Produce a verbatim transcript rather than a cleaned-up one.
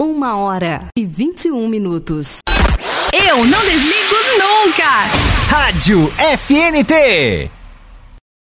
Uma hora e vinte e um minutos. Eu não desligo nunca! Rádio F N T.